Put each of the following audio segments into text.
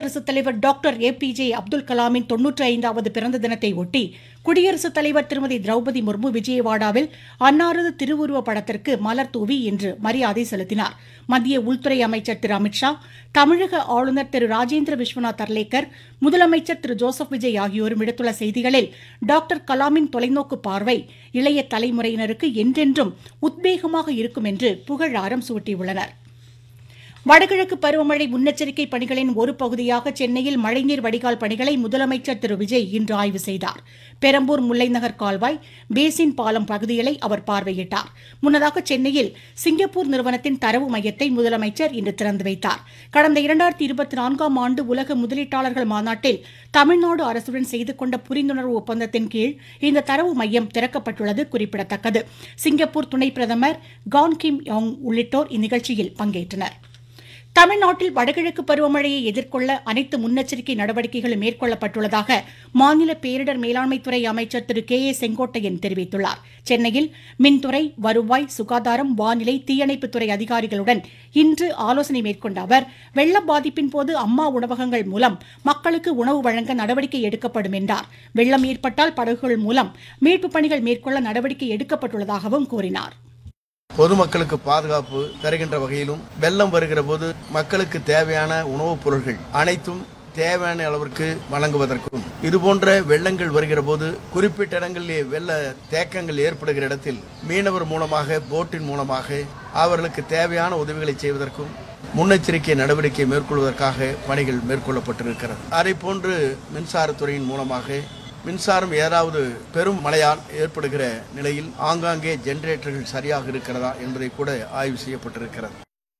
குடியரசுத் தலைவர் doctor APJ Abdul கலாமின் 95வது பிறந்த தினத்தை ஒட்டி குடியரசுத் தலைவர் திருமதி திரௌபதி முர்மு விஜயவாடாவில் அன்னாரது திருவுருவ படத்திற்கு மலர் தூவி இன்று மரியாதை செலுத்தினார். மத்திய உள்துறை அமைச்சர் திரு அமித்ஷா, தமிழக ஆளுநர் திரு ராஜேந்திர விஸ்வநாத் அர்லேக்கர், முதலமைச்சர் திரு ஜோசப் விஜய் ஆகியோரும் விடுத்துள்ள செய்திகளில் டாக்டர் கலாமின் தொலைநோக்கு பார்வை இளைய தலைமுறையினருக்கு என்றென்றும் உத்வேகமாக இருக்கும் என்று புகழாரம் சூட்டியுள்ளனர். வடகிழக்கு பருவமழை முன்னெச்சரிக்கை பணிகளின் ஒரு பகுதியாக சென்னையில் மழைநீர் வடிகால் பணிகளை முதலமைச்சர் திரு விஜய் இன்று ஆய்வு செய்தார். பெரம்பூர் முல்லைநகர் கால்வாய், பேசின் பாலம் பகுதிகளை அவர் பார்வையிட்டார். முன்னதாக சென்னையில் சிங்கப்பூர் நிறுவனத்தின் தரவு மையத்தை முதலமைச்சர் இன்று திறந்து வைத்தார். கடந்த 2024ஆம் ஆண்டு உலக முதலீட்டாளர்கள் மாநாட்டில் தமிழ்நாடு அரசுடன் செய்து கொண்ட புரிந்துணர்வு ஒப்பந்தத்தின் கீழ் இந்த தரவு மையம் திறக்கப்பட்டுள்ளது குறிப்பிடத்தக்கது. சிங்கப்பூர் துணை பிரதமர் கான் கிம் யோங் உள்ளிட்டோர் இந்நிகழ்ச்சியில் பங்கேற்றனர். தமிழ்நாட்டில் வடகிழக்கு பருவமழையை எதிர்கொள்ள அனைத்து முன்னெச்சரிக்கை நடவடிக்கைகளும் மேற்கொள்ளப்பட்டுள்ளதாக மாநில பேரிடர் மேலாண்மைத்துறை அமைச்சர் திரு KA செங்கோட்டையன் தெரிவித்துள்ளார். சென்னையில் மின்துறை, வருவாய், சுகாதாரம், வானிலை, தீயணைப்புத்துறை அதிகாரிகளுடன் இன்று ஆலோசனை மேற்கொண்ட அவர் வெள்ள பாதிப்பின் போது அம்மா உணவகங்கள் மூலம் மக்களுக்கு உணவு வழங்க நடவடிக்கை எடுக்கப்படும் என்றார். வெள்ளம் ஏற்பட்டால் படகுகள் மூலம் மீட்புப் பணிகள் மேற்கொள்ள நடவடிக்கை எடுக்கப்பட்டுள்ளதாகவும் கூறினார். பொதுமக்களுக்கு பாதுகாப்பு தருகின்ற வகையிலும் வெள்ளம் வருகிற போது மக்களுக்கு தேவையான உணவுப் பொருட்கள் அனைத்தும் தேவையான அளவிற்கு வழங்குவதற்கும், இதுபோன்ற வெள்ளங்கள் வருகிற போது குறிப்பிட்ட இடங்களிலே வெள்ள தேக்கங்கள் ஏற்படுகிற இடத்தில் மீனவர் மூலமாக, போட்டின் மூலமாக அவர்களுக்கு தேவையான உதவிகளை செய்வதற்கும் முன்னெச்சரிக்கை நடவடிக்கை மேற்கொள்வதற்காக பணிகள் மேற்கொள்ளப்பட்டிருக்கிறது. அதே போன்று மின்சாரத்துறையின் மூலமாக மின்சாரம் ஏதாவது பெரும் மழையால் ஏற்படுகிற நிலையில் ஆங்காங்கே ஜெனரேட்டர்கள் சரியாக இருக்கிறதா என்பதை கூட ஆய்வு செய்யப்பட்டிருக்கிறது.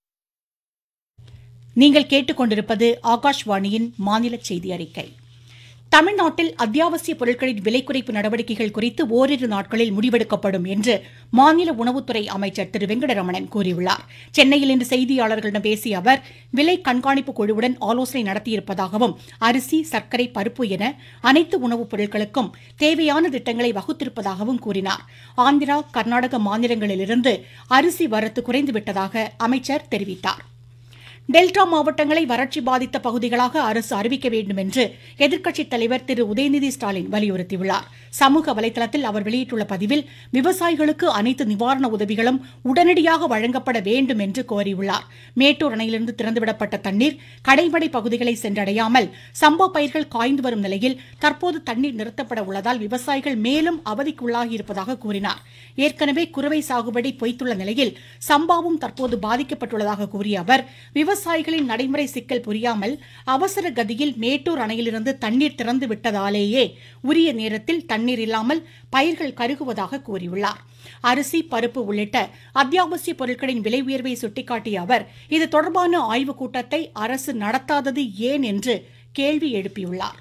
நீங்கள் கேட்டுக்கொண்டிருப்பது ஆகாஷ்வாணியின் மாநில செய்தி அறிக்கை. தமிழ்நாட்டில் அத்தியாவசிய பொருட்களின் விலை குறைப்பு நடவடிக்கைகள் குறித்து ஓரிரு நாட்களில் முடிவெடுக்கப்படும் என்று மாநில உணவுத்துறை அமைச்சர் திரு வெங்கடரமணன் கூறியுள்ளார். சென்னையில் இன்று செய்தியாளர்களிடம் பேசிய அவர் விலை கண்காணிப்பு குழுவுடன் ஆலோசனை நடத்தியிருப்பதாகவும் அரிசி, சர்க்கரை, பருப்பு என அனைத்து உணவுப் பொருட்களுக்கும் தேவையான திட்டங்களை வகுத்திருப்பதாகவும் கூறினார். ஆந்திரா, கர்நாடக மாநிலங்களிலிருந்து அரிசி வரத்து குறைந்துவிட்டதாக அமைச்சர் தெரிவித்தார். டெல்டா மாவட்டங்களை வறட்சி பாதித்த பகுதிகளாக அரசு அறிவிக்க வேண்டும் என்று எதிர்க்கட்சித் தலைவர் திரு உதயநிதி ஸ்டாலின் வலியுறுத்தியுள்ளார். சமூக வலைதளத்தில் அவர் வெளியிட்டுள்ள பதிவில் விவசாயிகளுக்கு அனைத்து நிவாரண உதவிகளும் உடனடியாக வழங்கப்பட வேண்டும் என்று கோரியுள்ளார். மேட்டூர் அணையிலிருந்து திறந்துவிடப்பட்ட தண்ணீர் கடைமடை பகுதிகளை சென்றடையாமல் சம்பா பயிர்கள் காய்ந்து வரும் நிலையில் தற்போது தண்ணீர் நிறுத்தப்பட உள்ளதால் விவசாயிகள் மேலும் அவதிக்குள்ளாகியிருப்பதாக கூறினார். ஏற்கனவே குறுவை சாகுபடி பொய்த்துள்ள நிலையில் சம்பாவும் தற்போது பாதிக்கப்பட்டுள்ளதாக கூறிய அவர் விவசாயிகளின் நடைமுறை சிக்கல் புரியாமல் அவசர கதியில் மேட்டூர் அணையிலிருந்து தண்ணீர் திறந்து விட்டதாலேயே உரிய நேரத்தில் தண்ணீர் இல்லாமல் பயிர்கள் கருகுவதாக கூறியுள்ளார். அரிசி, பருப்பு உள்ளிட்ட அத்தியாவசிய பொருட்களின் விலை உயர்வை சுட்டிக்காட்டிய அவர் இது தொடர்பான ஆய்வுக் கூட்டத்தை அரசு நடத்தாதது ஏன் என்று கேள்வி எழுப்பியுள்ளார்.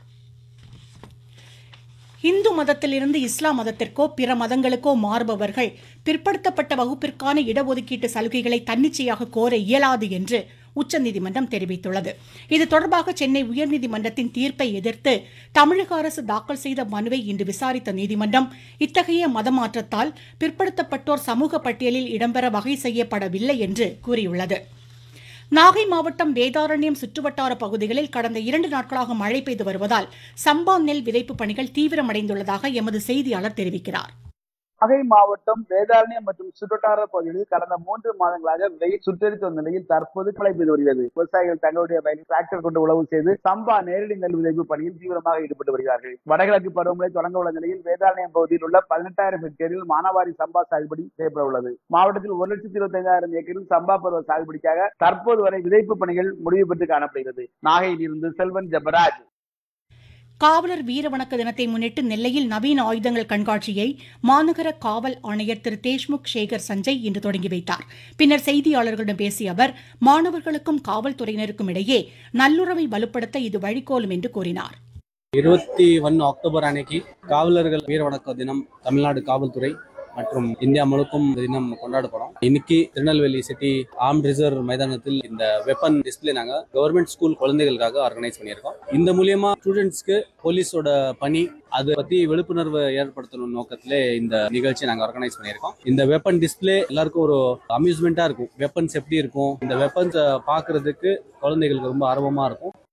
இந்து மதத்திலிருந்து இஸ்லாம் மதத்திற்கோ பிற மதங்களுக்கோ மாறுபவர்கள் பிற்படுத்தப்பட்ட வகுப்பிற்கான இடஒதுக்கீட்டு சலுகைகளை தன்னிச்சையாக கோர இயலாது என்று உச்சநீதிமன்றம் தெரிவித்துள்ளது. இது தொடர்பாக சென்னை உயர்நீதிமன்றத்தின் தீர்ப்பை எதிர்த்து தமிழக அரசு தாக்கல் செய்த மனுவை இன்று விசாரித்த நீதிமன்றம் இத்தகைய மதமாற்றத்தால் பிற்படுத்தப்பட்டோர் சமூக பட்டியலில் இடம்பெற வகை செய்யப்படவில்லை என்று கூறியுள்ளது. நாகை மாவட்டம் வேதாரண்யம் சுற்றுவட்டார பகுதிகளில் கடந்த 2 நாட்களாக மழை பெய்து வருவதால் சம்பா நெல் விதைப்பு பணிகள் தீவிரமடைந்துள்ளதாக எமது செய்தியாளர் தெரிவிக்கிறார். நாகை மாவட்டம் வேதாரண்யம் மற்றும் சுற்றுவட்டார பகுதிகளில் கடந்த 3 மாதங்களாக வெயில் சுட்டரித்து வந்த நிலையில் தற்போது மழை பெய்து வருகிறது. விவசாயிகள் தங்களுடைய வயலில் டிராக்டர் கொண்டு உழவு செய்து சம்பா நேரடி நெல் விதைப்பு பணியில் தீவிரமாக ஈடுபட்டு வருகிறார்கள். வடகிழக்கு பருவமழை தொடங்க உள்ள நிலையில் வேதாரண்யம் பகுதியில் உள்ள 18,000 ஹெக்டேரில் மானாவாரி சம்பா சாகுபடி செய்யப்பட உள்ளது. மாவட்டத்தில் 1,25,000 ஏக்கரில் சம்பா பருவ சாகுபடிக்காக தற்போது வரை விதைப்பு பணிகள் முடிவு பெற்று காணப்படுகிறது. நாகையில் இருந்து செல்வன் ஜெபராஜ். காவலர் வீர வணக்க தினத்தை முன்னிட்டு நெல்லையில் நவீன ஆயுதங்கள் கண்காட்சியை மாநகர காவல் ஆணையர் திரு தேஷ்முக் சேகர் சஞ்சய் இன்று தொடங்கி வைத்தார். பின்னர் செய்தியாளர்களிடம் பேசிய அவர் மாணவர்களுக்கும் காவல்துறையினருக்கும் இடையே நல்லுறவை வலுப்படுத்த இது வழிகோலும் என்று கூறினார். 21 அக்டோபர் அன்னைக்கு காவலர்கள் வீர வணக்க தினம் தமிழ்நாடு காவல்துறை மற்றும் இந்தியா முழுக்கும் இந்த தினம் கொண்டாடப்படும். இன்னைக்கு திருநெல்வேலி சிட்டி ஆர்ம்ட் ரிசர்வ் மைதானத்தில் இந்த வெப்பன் டிஸ்பிளே நாங்க கவர்மெண்ட் ஸ்கூல் குழந்தைகளுக்காக ஆர்கனைஸ் பண்ணியிருக்கோம். இந்த மூலியமா ஸ்டூடெண்ட்ஸ்க்கு போலீஸோட பணி அதை பத்தி விழிப்புணர்வு ஏற்படுத்தணும் நோக்கத்திலே இந்த நிகழ்ச்சியை நாங்க ஆர்கனைஸ் பண்ணியிருக்கோம். இந்த வெப்பன் டிஸ்பிளே எல்லாருக்கும் ஒரு அம்யூஸ்மெண்டா இருக்கும். வெப்பன்ஸ் எப்படி இருக்கும், இந்த வெப்பன்ஸ் பாக்குறதுக்கு குழந்தைகளுக்கு ரொம்ப ஆர்வமா இருக்கும்.